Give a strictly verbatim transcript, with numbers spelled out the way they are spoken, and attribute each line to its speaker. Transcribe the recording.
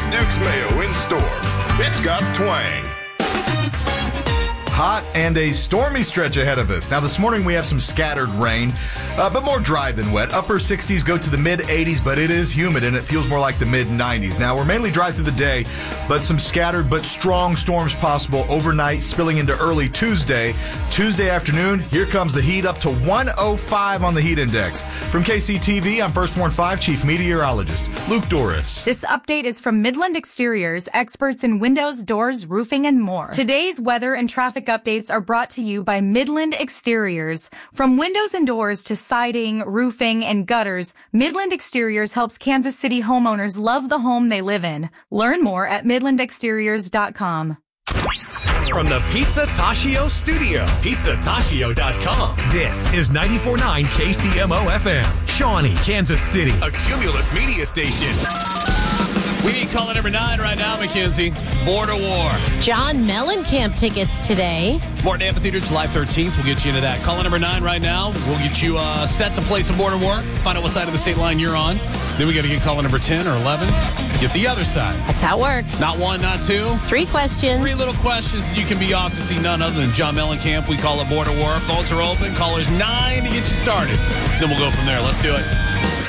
Speaker 1: Duke's Mayo in store. It's got twang.
Speaker 2: Hot and a stormy stretch ahead of us. Now, this morning we have some scattered rain, uh, but more dry than wet. Upper sixties go to the mid eighties, but it is humid and it feels more like the mid nineties. Now, we're mainly dry through the day, but some scattered but strong storms possible overnight, spilling into early Tuesday. Tuesday afternoon, here comes the heat up to one oh five on the heat index. From K C T V, I'm Firstborn five Chief Meteorologist Luke Doris.
Speaker 3: This update is from Midland Exteriors, experts in windows, doors, roofing, and more. Today's weather and traffic updates are brought to you by Midland Exteriors. From windows and doors to siding, roofing, and gutters, Midland Exteriors helps Kansas City homeowners love the home they live in. Learn more at midland exteriors dot com.
Speaker 4: From the Pizza Tashio studio, pizza tashio dot com.
Speaker 5: This is ninety-four point nine K C M O F M, Shawnee, Kansas City.
Speaker 4: A Cumulus media station. We need caller number nine right now, Mackenzie. Border War.
Speaker 6: John Mellencamp tickets today.
Speaker 4: Morton Amphitheater, July thirteenth. We'll get you into that. Caller number nine right now. We'll get you uh, set to play some Border War. Find out what side of the state line you're on. Then we got to get caller number ten or eleven. Get the other side.
Speaker 6: That's how it works.
Speaker 4: Not one, not two.
Speaker 6: Three questions.
Speaker 4: Three little questions. You can be off to see none other than John Mellencamp. We call it Border War. Phones are open. Callers nine to get you started. Then we'll go from there. Let's do it.